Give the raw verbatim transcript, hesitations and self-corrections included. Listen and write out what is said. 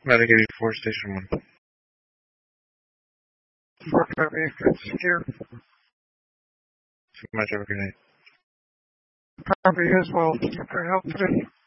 Medic eighty-four, Station one. four copy, good secure. Too much, have a good night. Copy as well. Thank you for your help today.